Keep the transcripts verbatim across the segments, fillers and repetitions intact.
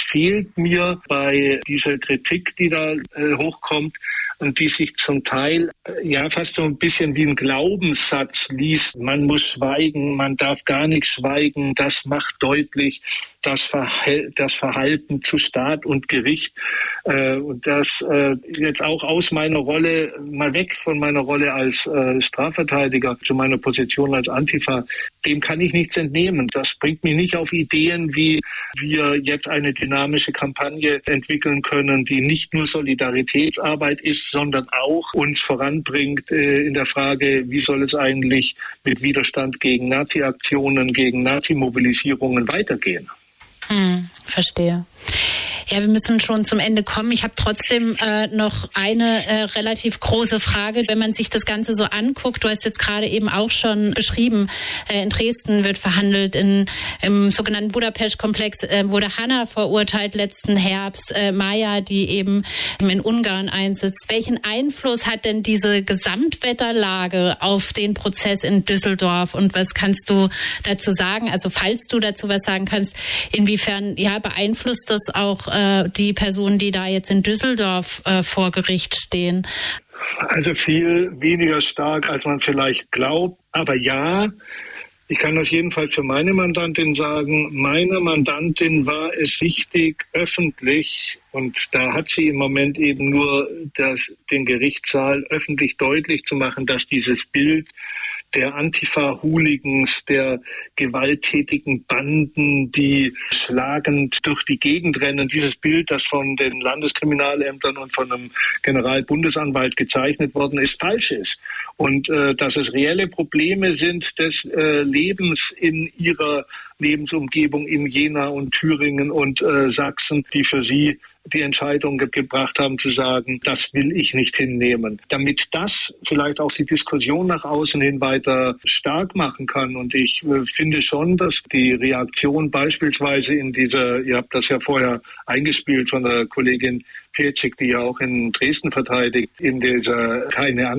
fehlt mir bei dieser Kritik, die da äh, hochkommt und die sich zum Teil äh, ja fast so ein bisschen wie ein Glaubenssatz liest. Man muss schweigen, man darf gar nicht schweigen. Das macht deutlich das, Verhal- das Verhalten zu Staat und Gericht. Äh, und das äh, jetzt auch aus meiner Rolle, mal weg von meiner Rolle als äh, Strafverteidiger zu meiner Position als Antifa, dem kann ich nichts entnehmen. Das bringt mich nicht auf Ideen, wie wir jetzt eine dynamische Kampagne entwickeln können, die nicht nur Solidaritätsarbeit ist, sondern auch uns voranbringt äh, in der Frage, wie soll es eigentlich mit Widerstand gegen Nazi-Aktionen, gegen Nazi-Mobilisierungen weitergehen. Hm, verstehe. Ja, wir müssen schon zum Ende kommen. Ich habe trotzdem äh, noch eine äh, relativ große Frage, wenn man sich das Ganze so anguckt. Du hast jetzt gerade eben auch schon beschrieben, äh, in Dresden wird verhandelt, in, im sogenannten Budapest-Komplex äh, wurde Hanna verurteilt letzten Herbst, äh, Maja, die eben in Ungarn einsitzt. Welchen Einfluss hat denn diese Gesamtwetterlage auf den Prozess in Düsseldorf und was kannst du dazu sagen? Also falls du dazu was sagen kannst, inwiefern ja beeinflusst das auch die Personen, die da jetzt in Düsseldorf äh, vor Gericht stehen? Also viel weniger stark, als man vielleicht glaubt. Aber ja, ich kann das jedenfalls für meine Mandantin sagen. Meiner Mandantin war es wichtig, öffentlich, und da hat sie im Moment eben nur das, den Gerichtssaal öffentlich deutlich zu machen, dass dieses Bild der Antifa-Hooligans, der gewalttätigen Banden, die schlagend durch die Gegend rennen. Dieses Bild, das von den Landeskriminalämtern und von einem Generalbundesanwalt gezeichnet worden ist, falsch ist. Und äh, dass es reelle Probleme sind des äh, Lebens in ihrer Lebensumgebung in Jena und Thüringen und äh, Sachsen, die für sie die Entscheidung ge- gebracht haben zu sagen, das will ich nicht hinnehmen. Damit das vielleicht auch die Diskussion nach außen hin weiter stark machen kann. Und ich äh, finde schon, dass die Reaktion beispielsweise in dieser, ihr habt das ja vorher eingespielt von der Kollegin Pietschik, die ja auch in Dresden verteidigt, in dieser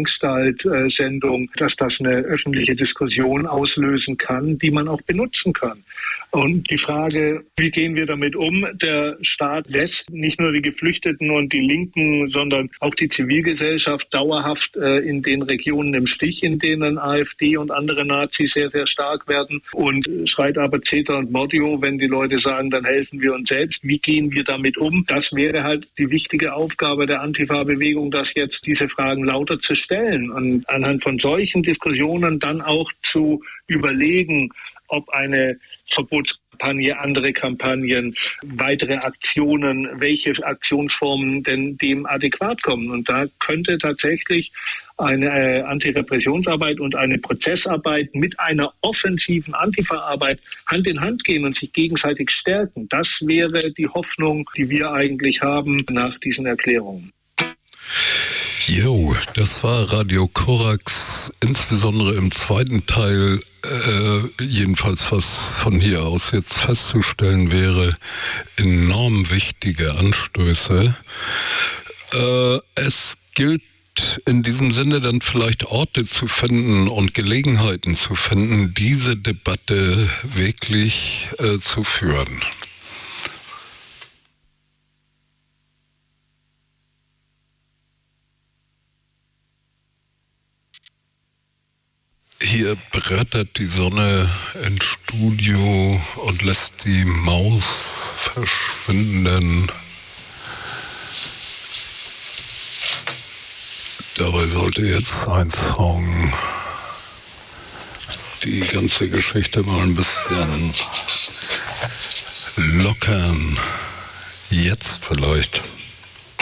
Keine-Angst-Halt-Sendung, dass das eine öffentliche Diskussion auslösen kann, die man auch benutzen kann. Und die Frage, wie gehen wir damit um? Der Staat lässt nicht nur die Geflüchteten und die Linken, sondern auch die Zivilgesellschaft dauerhaft äh, in den Regionen im Stich, in denen AfD und andere Nazis sehr, sehr stark werden und schreit aber Zeter und Mordio, wenn die Leute sagen, dann helfen wir uns selbst. Wie gehen wir damit um? Das wäre halt die wichtige Aufgabe der Antifa-Bewegung, das jetzt diese Fragen lauter zu stellen und anhand von solchen Diskussionen dann auch zu überlegen, ob eine Verbotskampagne, andere Kampagnen, weitere Aktionen, welche Aktionsformen denn dem adäquat kommen. Und da könnte tatsächlich eine äh, Antirepressionsarbeit und eine Prozessarbeit mit einer offensiven Antifa-Arbeit Hand in Hand gehen und sich gegenseitig stärken. Das wäre die Hoffnung, die wir eigentlich haben nach diesen Erklärungen. Jo, das war Radio Korax, insbesondere im zweiten Teil, äh, jedenfalls was von hier aus jetzt festzustellen wäre, enorm wichtige Anstöße. Äh, es gilt in diesem Sinne dann vielleicht Orte zu finden und Gelegenheiten zu finden, diese Debatte wirklich äh, zu führen. Hier brettert die Sonne ins Studio und lässt die Maus verschwinden. Dabei sollte jetzt ein Song die ganze Geschichte mal ein bisschen lockern. Jetzt vielleicht.